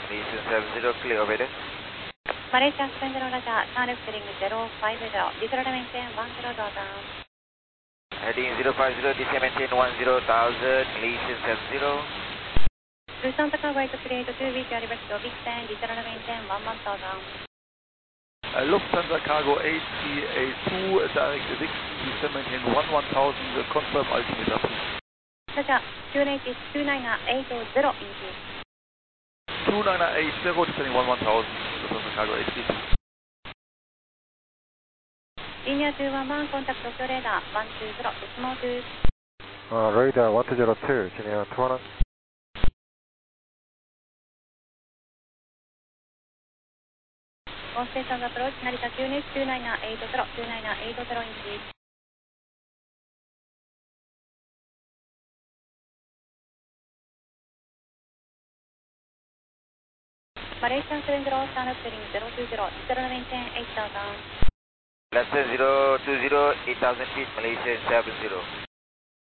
Malaysian 70, clear over there. Malaysia 70 Roger, Tarif Clearing 050, diesel maintain 10,000. Heading 050, DC maintain 10,000, Malaysian 70. Lufthansa cargo 838, 2 week reverse to big 10, diesel maintain 11,000. Lufthansa Cargo ATA2, direct to Dixon, maintain 11,000, confirm altimeter please. Roger, 29880 inches. 2980, descending 11,000, Lufthansa Cargo ATA2. Linear 211, contact Tokyo radar 120, decimal 2. Radar 102, Linear 211. On station approach, Narita QNH 29880 inches. Malaysian 70, Tarif Clearing 020, diesel maintain 8,000. Left 020, 8,000 feet, Malaysian 70.